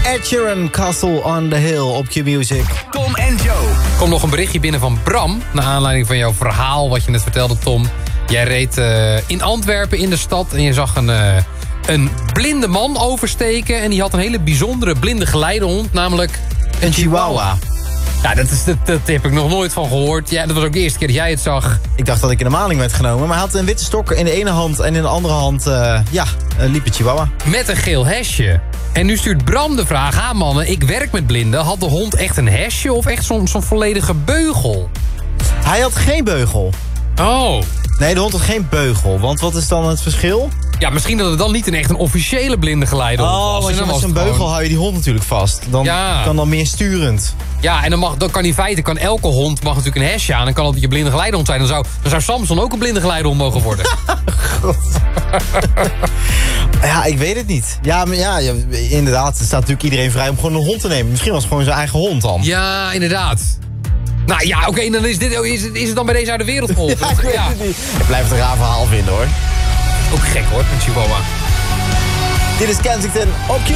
Ed Sheeran, Castle on the Hill op Q-Music. Tom en Joe. Er komt nog een berichtje binnen van Bram. Naar aanleiding van jouw verhaal wat je net vertelde, Tom. Jij reed in Antwerpen in de stad en je zag een blinde man oversteken. En die had een hele bijzondere blinde geleidehond, namelijk Een chihuahua. Ja, dat heb ik nog nooit van gehoord. Ja, dat was ook de eerste keer dat jij het zag. Ik dacht dat ik in de maling werd genomen. Maar hij had een witte stok in de ene hand en in de andere hand liep een chihuahua. Met een geel hesje. En nu stuurt Bram de vraag aan, mannen. Ik werk met blinden. Had de hond echt een hesje of echt zo'n volledige beugel? Hij had geen beugel. Oh. Nee, de hond had geen beugel. Want wat is dan het verschil? Ja, misschien dat het dan niet echt een officiële blinde geleidehond was. Want En met zo'n beugel hou je die hond natuurlijk vast. Dan kan dan meer sturend. Ja, en dan kan in feite elke hond mag natuurlijk een hesje aan. Dan kan het je blinde geleidehond zijn. Dan zou Samson ook een blinde geleidehond mogen worden. God. Ja, ik weet het niet. Ja, maar ja, inderdaad. Er staat natuurlijk iedereen vrij om gewoon een hond te nemen. Misschien was het gewoon zijn eigen hond dan. Ja, inderdaad. Nou ja, oké, dan is het dan bij deze uit de wereld geholpen. Ja, ik weet het niet. Ik blijf het een raar verhaal vinden, hoor. Ook gek, hoor, een chihuahua. Dit is Kensington op Q.